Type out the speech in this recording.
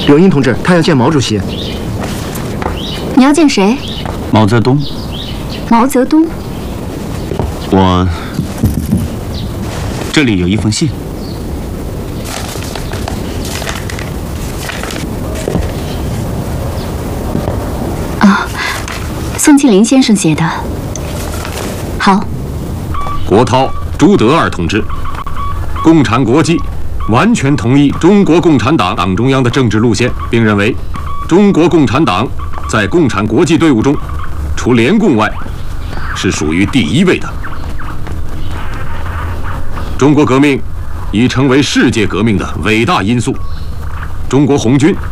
柳英同志，他要见毛主席。 你要见谁？ 毛泽东。 毛泽东。 我这里有一封信。 啊，宋庆龄先生写的。好。 国焘、朱德二同志，共产国际完全同意中国共产党党中央的政治路线，并认为中国共产党在共产国际队伍中，除联共外，是属于第一位的。中国革命已成为世界革命的伟大因素，中国红军